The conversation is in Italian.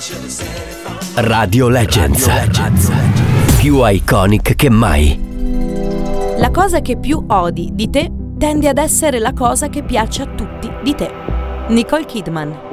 Radio Legends. Più iconic che mai. La cosa che più odi di te tende ad essere la cosa che piace a tutti di te. Nicole Kidman.